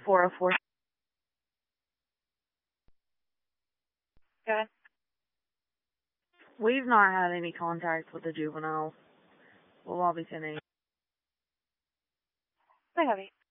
404. Go ahead. We've not had any contact with the juvenile. We'll all be sending. I have it.